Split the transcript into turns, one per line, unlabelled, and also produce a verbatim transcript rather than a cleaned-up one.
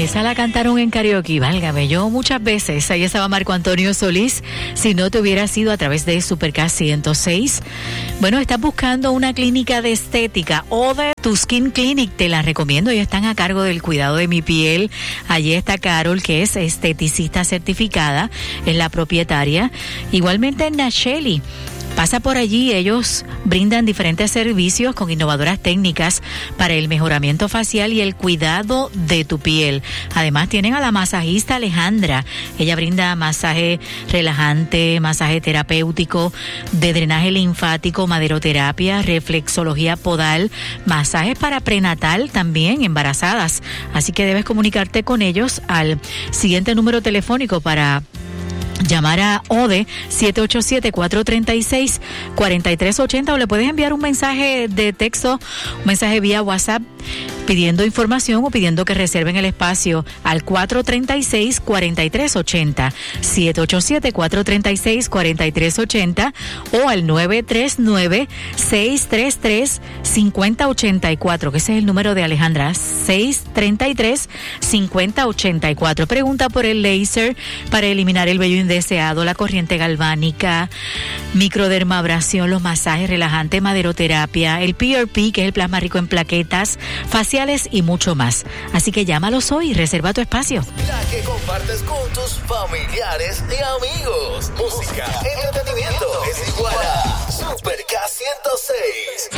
esa la cantaron en karaoke, válgame, yo muchas veces. Ahí estaba Marco Antonio Solís, si no te hubiera sido a través de Supercast ciento seis. Bueno, estás buscando una clínica de estética o de tu Skin Clinic, te la recomiendo. Ellos están a cargo del cuidado de mi piel. Allí está Carol, que es esteticista certificada, es la propietaria. Igualmente en Nacheli. Pasa por allí, ellos brindan diferentes servicios con innovadoras técnicas para el mejoramiento facial y el cuidado de tu piel. Además tienen a la masajista Alejandra. Ella brinda masaje relajante, masaje terapéutico, de drenaje linfático, maderoterapia, reflexología podal, masajes para prenatal también, embarazadas. Así que debes comunicarte con ellos al siguiente número telefónico para llamar a Ode, siete ocho siete, cuatro tres seis, cuatro tres ocho cero, o le puedes enviar un mensaje de texto, un mensaje vía WhatsApp pidiendo información o pidiendo que reserven el espacio al cuatro tres seis, cuatro tres ocho cero, siete ocho siete, cuatro tres seis, cuatro tres ocho cero o al nueve tres nueve, seis tres tres, cinco cero ocho cuatro, que ese es el número de Alejandra, seis tres tres, cinco cero ocho cuatro. Pregunta por el láser para eliminar el vello indeseado, la corriente galvánica, microdermabrasión, los masajes relajantes, maderoterapia, el P R P, que es el plasma rico en plaquetas, faciales y mucho más. Así que llámalos hoy y reserva tu espacio.
La que compartes con tus familiares y amigos. Música, entretenimiento, es igual a Supercast ciento seis.